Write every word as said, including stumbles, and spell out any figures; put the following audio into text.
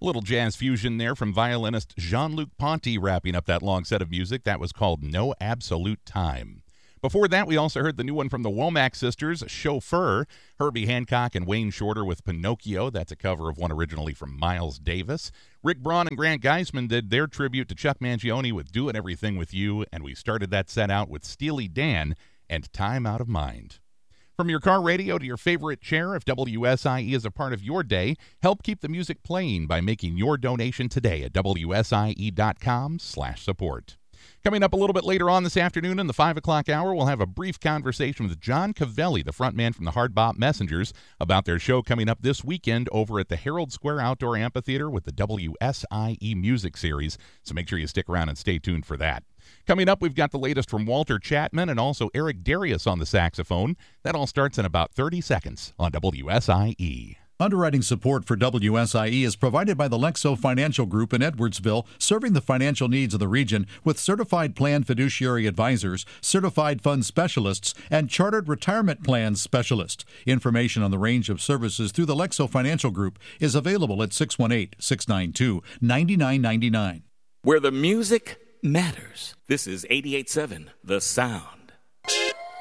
Little jazz fusion there from violinist Jean-Luc Ponty wrapping up that long set of music. That was called No Absolute Time. Before that, we also heard the new one from the Womack sisters, Chauffeur, Herbie Hancock and Wayne Shorter with Pinocchio. That's a cover of one originally from Miles Davis. Rick Braun and Grant Geisman did their tribute to Chuck Mangione with Doing Everything With You, and we started that set out with Steely Dan and Time Out of Mind. From your car radio to your favorite chair, if W S I E is a part of your day, help keep the music playing by making your donation today at W S I E dot com slash support. Coming up a little bit later on this afternoon in the five o'clock hour, we'll have a brief conversation with John Cavelli, the frontman from the Hard Bop Messengers, about their show coming up this weekend over at the Herald Square Outdoor Amphitheater with the W S I E Music Series. So make sure you stick around and stay tuned for that. Coming up, we've got the latest from Walter Chapman and also Eric Darius on the saxophone. That all starts in about thirty seconds on W S I E. Underwriting support for W S I E is provided by the Lexo Financial Group in Edwardsville, serving the financial needs of the region with certified plan fiduciary advisors, certified fund specialists, and chartered retirement plans specialists. Information on the range of services through the Lexo Financial Group is available at six one eight, six nine two, nine nine nine nine. Where the music matters. This is eighty-eight point seven The Sound.